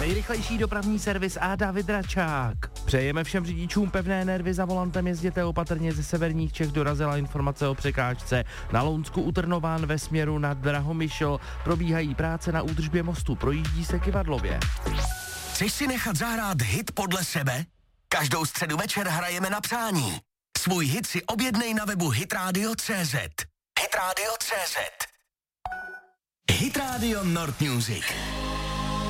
Nejrychlejší dopravní servis a David Račák. Přejeme všem řidičům pevné nervy, za volantem jezděte opatrně, ze severních Čech dorazila informace o překážce. Na Lounsku u Trnován ve směru na Drahomyšl probíhají práce na údržbě mostu, projíždí se Kyvadlově. Chceš si nechat zahrát hit podle sebe? Každou středu večer hrajeme na přání. Svůj hit si objednej na webu hitradio.cz. Hitradio.cz. Hit Radio Nord Music.